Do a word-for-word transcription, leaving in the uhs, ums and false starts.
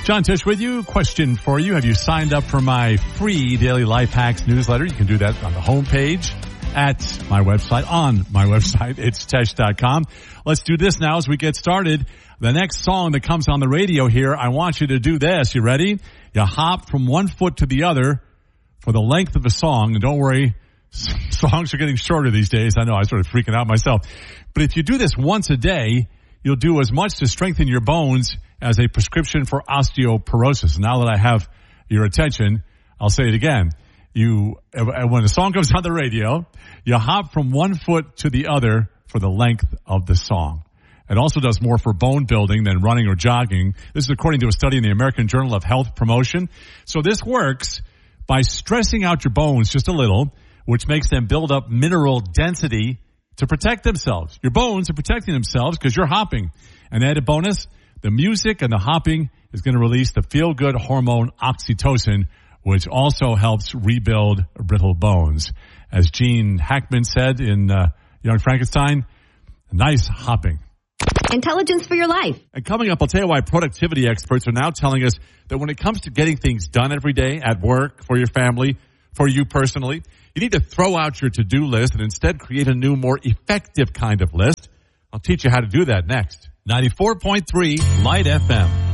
John Tish with you. Question for you. Have you signed up for my free Daily Life Hacks newsletter? You can do that on the homepage at my website, on my website. It's tesh dot com. Let's do this now as we get started. The next song that comes on the radio here, I want you to do this. You ready? You hop from one foot to the other for the length of the song. And don't worry, songs are getting shorter these days. I know, I started freaking out myself. But if you do this once a day, you'll do as much to strengthen your bones as a prescription for osteoporosis. Now that I have your attention, I'll say it again. You, when a song comes on the radio, you hop from one foot to the other for the length of the song. It also does more for bone building than running or jogging. This is according to a study in the American Journal of Health Promotion. So this works by stressing out your bones just a little, which makes them build up mineral density to protect themselves. Your bones are protecting themselves because you're hopping. An added bonus, the music and the hopping is going to release the feel-good hormone oxytocin, which also helps rebuild brittle bones. As Gene Hackman said in uh, Young Frankenstein, nice hopping. Intelligence for your life. And coming up, I'll tell you why productivity experts are now telling us that when it comes to getting things done every day at work, for your family, for you personally, you need to throw out your to-do list and instead create a new, more effective kind of list. I'll teach you how to do that next. ninety-four point three Light F M.